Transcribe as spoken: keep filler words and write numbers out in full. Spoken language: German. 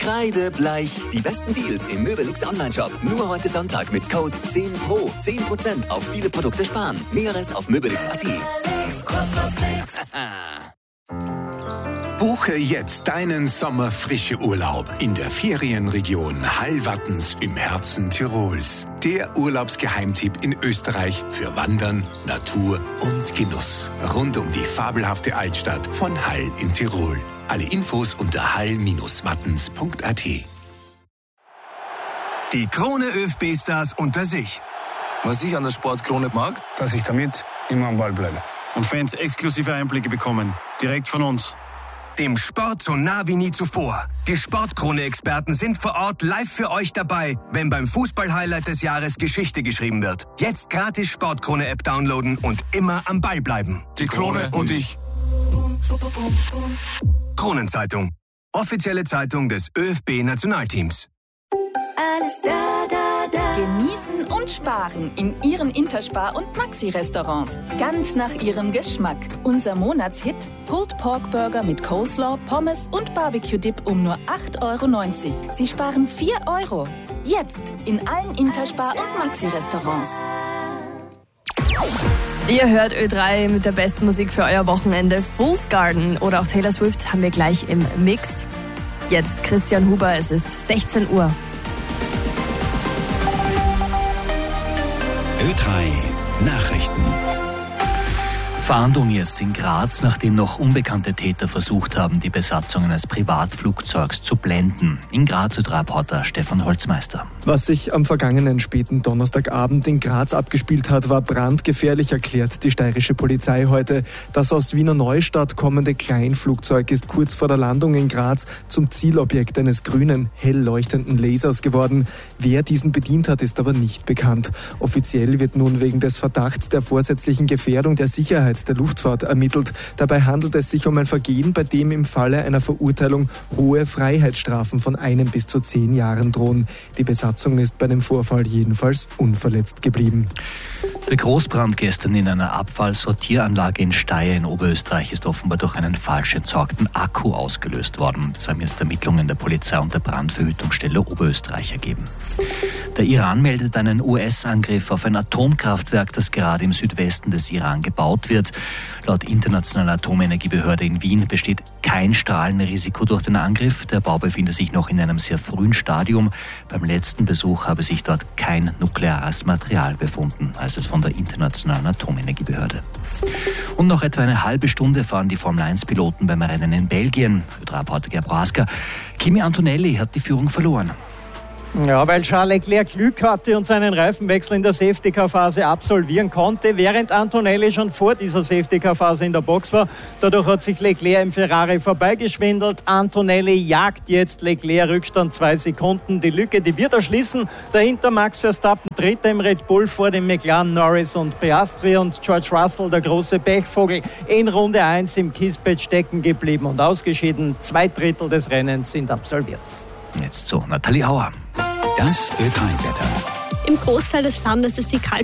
Kreidebleich. Die besten Deals im Möbelix Online-Shop. Nur heute Sonntag mit Code zehn Pro. zehn Prozent auf viele Produkte sparen. Näheres auf möbelix punkt at. Buche jetzt deinen Sommerfrische-Urlaub in der Ferienregion Hallwattens im Herzen Tirols. Der Urlaubsgeheimtipp in Österreich für Wandern, Natur und Genuss. Rund um die fabelhafte Altstadt von Hall in Tirol. Alle Infos unter hall Bindestrich wattens punkt at. Die Krone ÖFB-Stars unter sich. Was ich an der Sportkrone mag, dass ich damit immer am Ball bleibe. Und Fans exklusive Einblicke bekommen. Direkt von uns. Dem Sport so nah wie nie zuvor. Die Sportkrone-Experten sind vor Ort live für euch dabei, wenn beim Fußball-Highlight des Jahres Geschichte geschrieben wird. Jetzt gratis Sportkrone-App downloaden und immer am Ball bleiben. Die Krone und ich. Kronenzeitung. Offizielle Zeitung des ÖFB-Nationalteams. Alles da, da, da. Genießen und sparen in Ihren Interspar- und Maxi-Restaurants. Ganz nach Ihrem Geschmack. Unser Monatshit: Pulled Pork Burger mit Coleslaw, Pommes und Barbecue-Dip um nur acht Euro neunzig. Sie sparen vier Euro. Jetzt in allen Interspar- und Maxi-Restaurants. Ihr hört Ö drei mit der besten Musik für euer Wochenende. Fool's Garden oder auch Taylor Swift haben wir gleich im Mix. Jetzt Christian Huber, es ist sechzehn Uhr. Ö drei Nachrichten. Fahndung jetzt in Graz, nachdem noch unbekannte Täter versucht haben, die Besatzung eines Privatflugzeugs zu blenden. In Graz Ö drei Reporter Stefan Holzmeister. Was sich am vergangenen späten Donnerstagabend in Graz abgespielt hat, war brandgefährlich, erklärt die steirische Polizei heute. Das aus Wiener Neustadt kommende Kleinflugzeug ist kurz vor der Landung in Graz zum Zielobjekt eines grünen, hell leuchtenden Lasers geworden. Wer diesen bedient hat, ist aber nicht bekannt. Offiziell wird nun wegen des Verdachts der vorsätzlichen Gefährdung der Sicherheit der Luftfahrt ermittelt. Dabei handelt es sich um ein Vergehen, bei dem im Falle einer Verurteilung hohe Freiheitsstrafen von einem bis zu zehn Jahren drohen. Die Besatzung ist bei dem Vorfall jedenfalls unverletzt geblieben. Der Großbrand gestern in einer Abfallsortieranlage in Steyr in Oberösterreich ist offenbar durch einen falsch entsorgten Akku ausgelöst worden. Das haben jetzt Ermittlungen der Polizei und der Brandverhütungsstelle Oberösterreich ergeben. Der Iran meldet einen U S-Angriff auf ein Atomkraftwerk, das gerade im Südwesten des Iran gebaut wird. Laut Internationaler Atomenergiebehörde in Wien besteht kein Strahlenrisiko durch den Angriff. Der Bau befindet sich noch in einem sehr frühen Stadium. Beim letzten Besuch habe sich dort kein nukleares Material befunden, heißt es von der Internationalen Atomenergiebehörde. Und noch etwa eine halbe Stunde fahren die Formel eins Piloten beim Rennen in Belgien. Ö drei Reporter Gerd Prohaska. Kimi Antonelli hat die Führung verloren. Ja, weil Charles Leclerc Glück hatte und seinen Reifenwechsel in der Safety-Car-Phase absolvieren konnte, während Antonelli schon vor dieser Safety-Car-Phase in der Box war. Dadurch hat sich Leclerc im Ferrari vorbeigeschwindelt. Antonelli jagt jetzt Leclerc, Rückstand zwei Sekunden. Die Lücke, die wird er schließen. Dahinter Max Verstappen, Dritter im Red Bull, vor dem McLaren, Norris und Piastri, und George Russell, der große Pechvogel, in Runde eins im Kiesbett stecken geblieben und ausgeschieden. Zwei Drittel des Rennens sind absolviert. Jetzt so, Nathalie Auer. Das Ö drei Wetter. Im Großteil des Landes ist die kalte